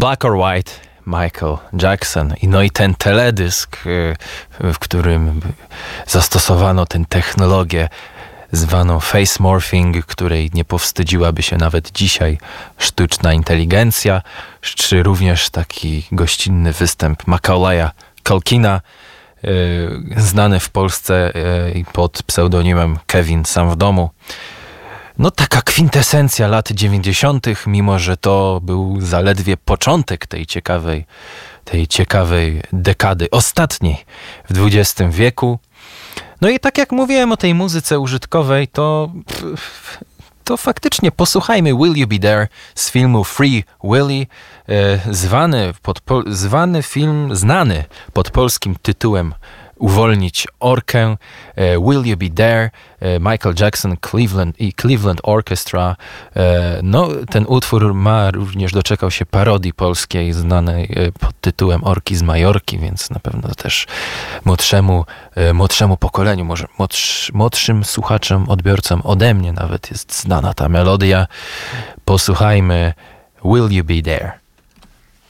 Black or White, Michael Jackson. No i ten teledysk, w którym zastosowano tę technologię zwaną face morphing, której nie powstydziłaby się nawet dzisiaj sztuczna inteligencja, czy również taki gościnny występ Macaulaya Culkina, znany w Polsce pod pseudonimem Kevin Sam w domu. No taka kwintesencja lat 90., mimo że to był zaledwie początek tej ciekawej dekady ostatniej w XX wieku. No i tak jak mówiłem o tej muzyce użytkowej, to faktycznie posłuchajmy Will You Be There z filmu Free Willy, znany pod polskim tytułem Uwolnić orkę. Will You Be There, Michael Jackson, Cleveland Orchestra. No, ten utwór doczekał się parodii polskiej znanej pod tytułem Orki z Majorki, więc na pewno też młodszemu pokoleniu, może młodszym słuchaczom, odbiorcom ode mnie nawet jest znana ta melodia. Posłuchajmy Will You Be There.